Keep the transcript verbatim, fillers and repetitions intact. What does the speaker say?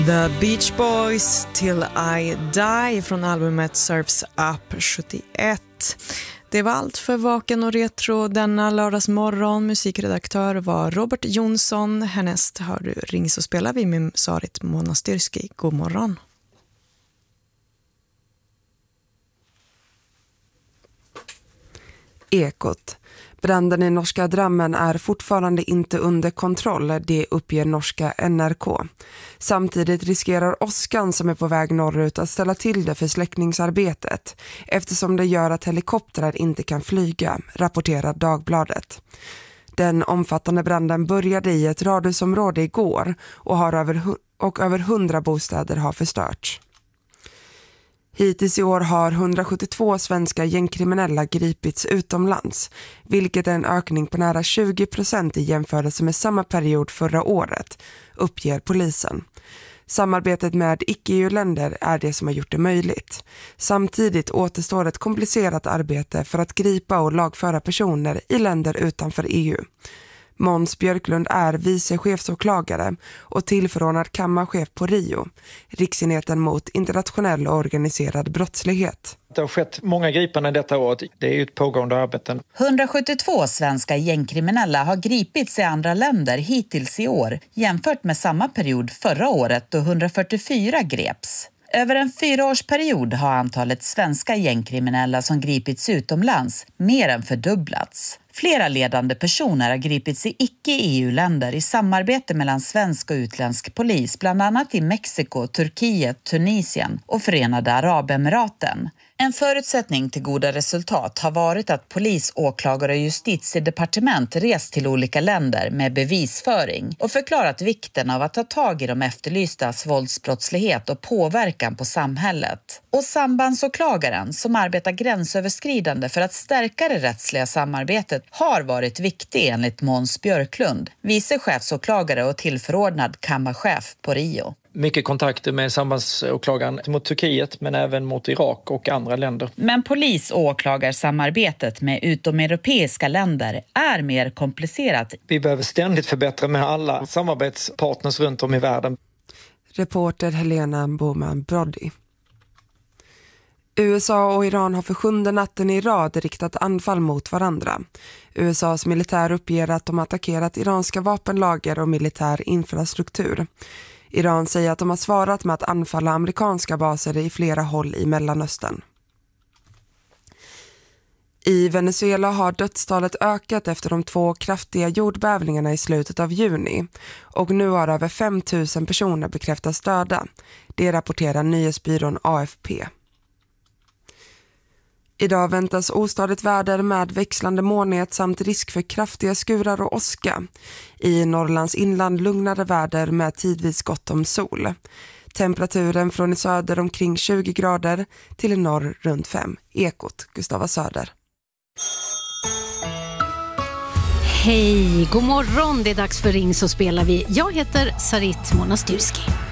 The Beach Boys Till I Die från albumet Surfs Up sjuttioett. Det var allt för Vaken och Retro denna lördagsmorgon. Musikredaktör var Robert Jonsson. Härnäst hör du Ring så spelar vi med Sarit Monastyrski. God morgon. Ekot. Branden i norska Drammen är fortfarande inte under kontroll, det uppger norska N R K. Samtidigt riskerar åskan som är på väg norrut att ställa till det för släckningsarbetet eftersom det gör att helikoptrar inte kan flyga, rapporterar Dagbladet. Den omfattande branden började i ett radhusområde igår och, har över, och över hundra bostäder har förstörts. Hittills i år har hundrasjuttiotvå svenska gängkriminella gripits utomlands, vilket är en ökning på nära tjugo procent i jämförelse med samma period förra året, uppger polisen. Samarbetet med icke-E U-länder är det som har gjort det möjligt. Samtidigt återstår ett komplicerat arbete för att gripa och lagföra personer i länder utanför E U. Måns Björklund är vice chefsåklagare och tillförordnad kammarchef på Rio, riksenheten mot internationell och organiserad brottslighet. Det har skett många gripanden detta år. Det är ju ett pågående arbete. hundrasjuttiotvå svenska gängkriminella har gripits i andra länder hittills i år jämfört med samma period förra året då hundrafyrtiofyra greps. Över en fyraårsperiod har antalet svenska gängkriminella som gripits utomlands mer än fördubblats. Flera ledande personer har gripits i icke-E U-länder i samarbete mellan svensk och utländsk polis, bland annat i Mexiko, Turkiet, Tunisien och Förenade Arabemiraten. En förutsättning till goda resultat har varit att polis, åklagare och justitiedepartement rest till olika länder med bevisföring och förklarat vikten av att ta tag i de efterlystas våldsbrottslighet och påverkan på samhället. Och sambandsåklagaren, som arbetar gränsöverskridande för att stärka det rättsliga samarbetet, har varit viktig enligt Måns Björklund, vice chefsåklagare och tillförordnad kammarchef på Rio. Mycket kontakter med sambandsåklagaren mot Turkiet men även mot Irak och andra länder. Men polis- och åklagarsamarbetet med utomeuropeiska länder är mer komplicerat. Vi behöver ständigt förbättra med alla samarbetspartners runt om i världen. Reporter Helena Boman Brody. U S A och Iran har för sjunde natten i rad riktat anfall mot varandra. U S A:s militär uppger att de attackerat iranska vapenlager och militär infrastruktur. Iran säger att de har svarat med att anfalla amerikanska baser i flera håll i Mellanöstern. I Venezuela har dödstalet ökat efter de två kraftiga jordbävningarna i slutet av juni och nu har över fem tusen personer bekräftats döda. Det rapporterar nyhetsbyrån A F P. Idag väntas ostadigt väder med växlande molnighet samt risk för kraftiga skurar och åska. I Norrlands inland lugnare väder med tidvis gott om sol. Temperaturen från i söder omkring tjugo grader till i norr runt fem. Ekot, Gustava Söder. Hej, god morgon. Det är dags för Ring så spelar vi. Jag heter Sarit Monastyrski.